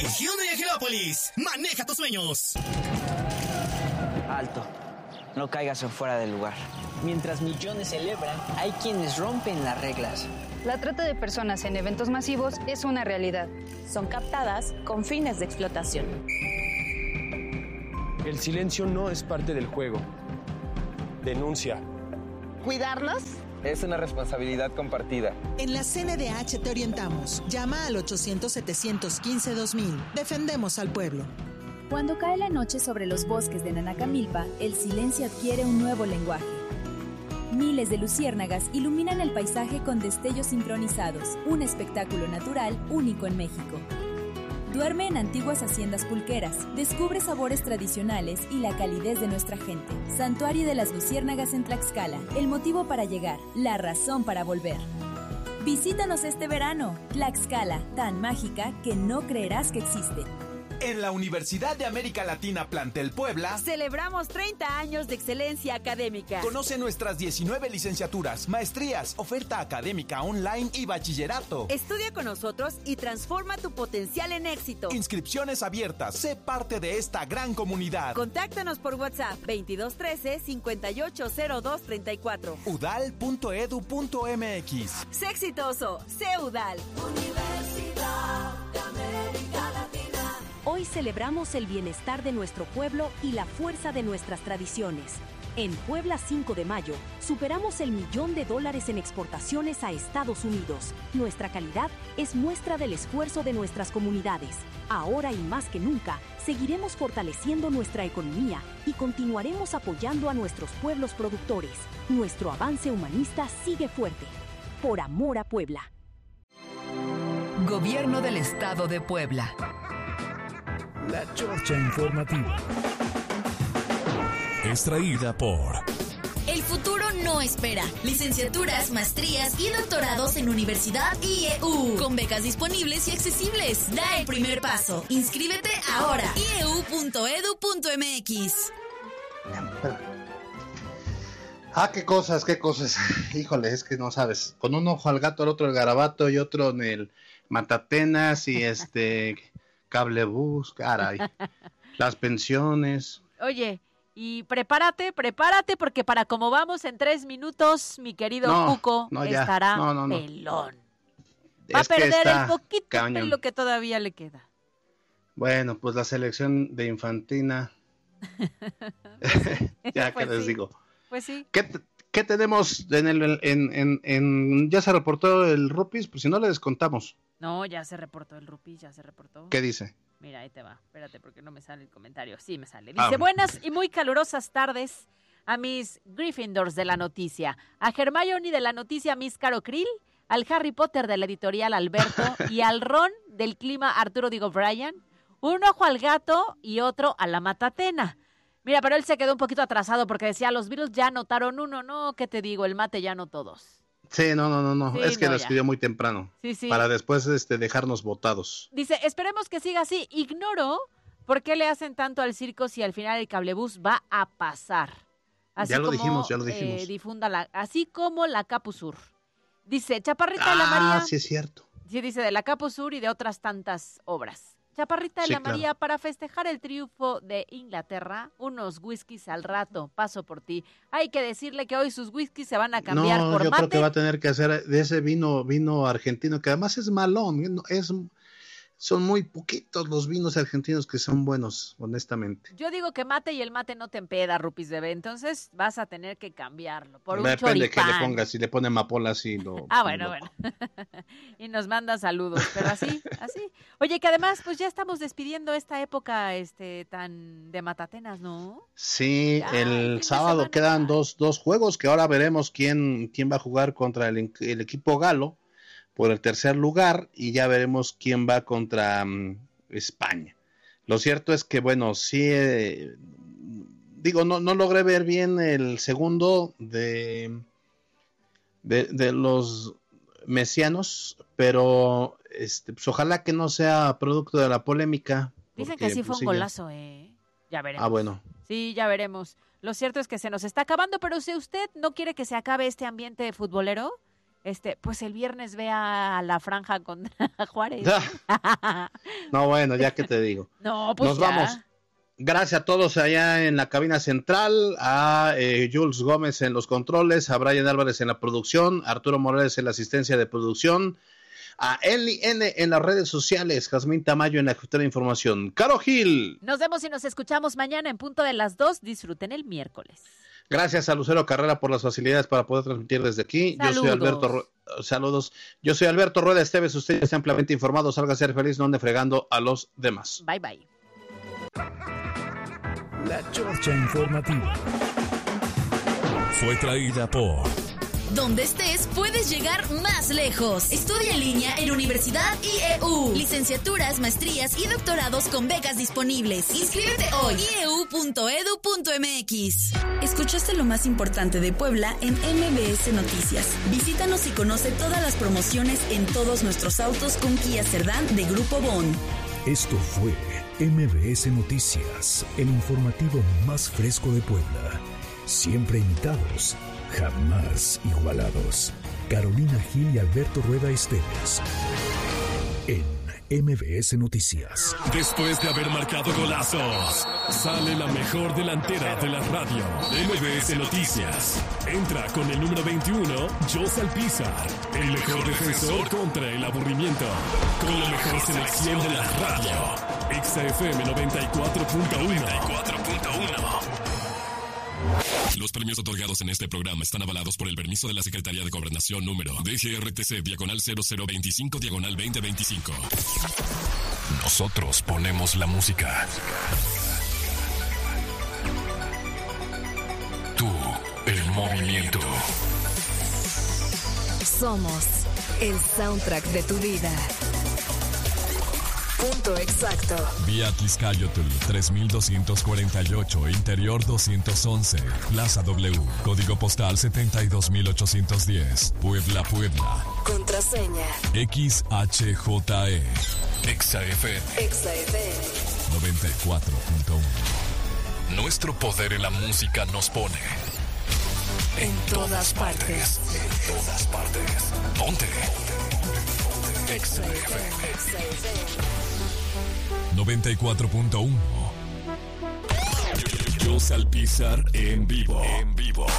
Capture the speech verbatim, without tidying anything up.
Hyundai Angelópolis, maneja tus sueños. Alto, no caigas en fuera del lugar. Mientras millones celebran, hay quienes rompen las reglas. La trata de personas en eventos masivos es una realidad. Son captadas con fines de explotación. El silencio no es parte del juego. Denuncia. ¿Cuidarnos? Es una responsabilidad compartida. En la C N D H te orientamos. Llama al ochocientos, setecientos quince, dos mil. Defendemos al pueblo. Cuando cae la noche sobre los bosques de Nanacamilpa, el silencio adquiere un nuevo lenguaje. Miles de luciérnagas iluminan el paisaje con destellos sincronizados, un espectáculo natural único en México. Duerme en antiguas haciendas pulqueras, descubre sabores tradicionales y la calidez de nuestra gente. Santuario de las Luciérnagas en Tlaxcala, el motivo para llegar, la razón para volver. Visítanos este verano, Tlaxcala, tan mágica que no creerás que existe. En la Universidad de América Latina Plantel Puebla celebramos treinta años de excelencia académica. Conoce nuestras diecinueve licenciaturas, maestrías, oferta académica online y bachillerato. Estudia con nosotros y transforma tu potencial en éxito. Inscripciones abiertas. Sé parte de esta gran comunidad. Contáctanos por WhatsApp veintidós trece, cincuenta y ocho cero dos treinta y cuatro. u d a l punto e d u punto m x. Sé exitoso, sé U D A L. Universidad de América Latina. Hoy celebramos el bienestar de nuestro pueblo y la fuerza de nuestras tradiciones. En Puebla cinco de mayo, superamos el millón de dólares en exportaciones a Estados Unidos. Nuestra calidad es muestra del esfuerzo de nuestras comunidades. Ahora y más que nunca, seguiremos fortaleciendo nuestra economía y continuaremos apoyando a nuestros pueblos productores. Nuestro avance humanista sigue fuerte. Por amor a Puebla. Gobierno del Estado de Puebla. La Chorcha Informativa. Extraída por... El futuro no espera. Licenciaturas, maestrías y doctorados en Universidad I E U. Con becas disponibles y accesibles. Da el primer paso. Inscríbete ahora. i e u punto e d u punto m x. Ah, qué cosas, qué cosas. Híjole, es que no sabes. Con un ojo al gato, el otro el garabato y otro en el Matatenas y este... Cablebús, caray. Las pensiones. Oye, y prepárate, prepárate, porque para como vamos en tres minutos, mi querido no, Cuco no, estará no, no, no. pelón. Va es a perder el poquito cañón. pelo que todavía le queda. Bueno, pues la selección de infantina. ya pues que les sí. digo. Pues sí. ¿Qué, qué tenemos en el, en, en, en, ya se reportó el Rupis? Pues si no le descontamos. No, ya se reportó el Rupis, ya se reportó. ¿Qué dice? Mira, ahí te va. Espérate, porque no me sale el comentario. Sí, me sale. Dice, Ah, buenas y muy calurosas tardes a mis Gryffindors de la noticia, a Hermione de la noticia Miss Caro Krill, al Harry Potter de la editorial Alberto y al Ron del clima Arturo Digo Bryan, un ojo al gato y otro a la Matatena. Mira, pero él se quedó un poquito atrasado porque decía, los Beatles ya anotaron uno. No, ¿qué te digo? El mate ya no todos. Sí, no, no, no, no. Sí, es que no, lo ya. escribió muy temprano. Sí, sí. Para después este, dejarnos botados. Dice, esperemos que siga así. Ignoro por qué le hacen tanto al circo si al final el cablebús va a pasar. Así ya lo como, dijimos, ya lo dijimos. Eh, difunda la, así como la Capusur. Dice, Chaparrita ah, de la María. Ah, sí es cierto. Sí, dice de la Capusur y de otras tantas obras. Chaparrita de sí, la claro. María, para festejar el triunfo de Inglaterra, unos whiskies al rato, paso por ti. Hay que decirle que hoy sus whiskies se van a cambiar no, por yo mate. creo que va a tener que hacer de ese vino vino argentino, que además es malón, es son muy poquitos los vinos argentinos que son buenos, honestamente. Yo digo que mate y el mate no te empeda, Rupis bebé, entonces vas a tener que cambiarlo por un choripán. Depende que le pongas, si le pone amapola así no. Ah, bueno, bueno. Y nos manda saludos, pero así, así. Oye, que además pues ya estamos despidiendo esta época este tan de Matatenas, ¿no? Sí, ya, el sábado quedan dos dos juegos que ahora veremos quién quién va a jugar contra el, el equipo galo por el tercer lugar y ya veremos quién va contra um, España. Lo cierto es que, bueno, sí, eh, digo, no, no logré ver bien el segundo de, de, de los mesianos, pero este, pues, ojalá que no sea producto de la polémica. Dicen porque, que sí fue pues, un sí, golazo, ¿eh? Ya veremos. Ah, bueno. Sí, ya veremos. Lo cierto es que se nos está acabando, pero si usted no quiere que se acabe este ambiente futbolero, Este, pues el viernes ve a la franja contra Juárez. No, bueno, ya que te digo. No, pues Nos ya. vamos. Gracias a todos allá en la cabina central, a eh, Jules Gómez en los controles, a Brian Álvarez en la producción, a Arturo Morales en la asistencia de producción, a Eli N en las redes sociales, Jazmín Tamayo en la jefatura de información. Caro Gil. Nos vemos y nos escuchamos mañana en punto de las dos. Disfruten el miércoles. Gracias a Lucero Carrera por las facilidades para poder transmitir desde aquí. Saludos. Yo soy Alberto Ru- Saludos. Yo soy Alberto Rueda Esteves. Usted está ampliamente informado. Salga a ser feliz, no ande fregando a los demás. Bye, bye. La Chorcha Informativa fue traída por... Donde estés, puedes llegar más lejos. Estudia en línea en Universidad I E U. Licenciaturas, maestrías y doctorados con becas disponibles. Inscríbete hoy. i e u punto e d u punto m x. Escuchaste lo más importante de Puebla en M B S Noticias. Visítanos y conoce todas las promociones en todos nuestros autos con Kia Cerdán de Grupo Bon. Esto fue M B S Noticias, el informativo más fresco de Puebla. Siempre imitados, jamás igualados. Carolina Gil y Alberto Rueda Esteves. En M B S Noticias. Después de haber marcado golazos, sale la mejor delantera de la radio. M B S Noticias. Entra con el número veintiuno, Jos Alpizar. El mejor defensor contra el aburrimiento. Con la mejor selección de la radio. Exa F M noventa y cuatro punto uno. Los premios otorgados en este programa están avalados por el permiso de la Secretaría de Gobernación número D G R T C diagonal cero cero veinticinco diagonal veinte veinticinco. Nosotros ponemos la música. Tú, el movimiento. Somos el soundtrack de tu vida. Punto exacto. Vía Tliscayotl tres mil doscientos cuarenta y ocho, Interior doscientos once, Plaza W, Código Postal setenta y dos mil ochocientos diez, Puebla, Puebla. Contraseña. X H J E. Exa F M. Exa F M. noventa y cuatro punto uno. Nuestro poder en la música nos pone en todas partes. En todas partes. Ponte. Exa F M. Exa F M. noventa y cuatro punto uno. Jos Alpizar en vivo. En vivo.